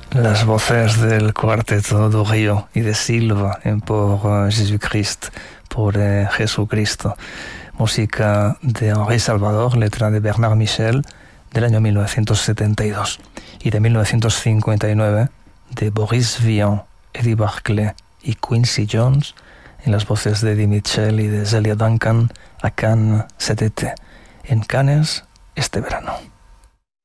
Las voces del cuarteto Dorio y de Silva en Por Jésus-Christ, por Jesucristo. Música de Henri Salvador, letra de Bernard Michel, del año 1972. Y de 1959, de Boris Vian, Eddie Barclay y Quincy Jones, en las voces de Eddie Mitchell y de Zelia Duncan, a Cannes cet été, en Cannes este verano.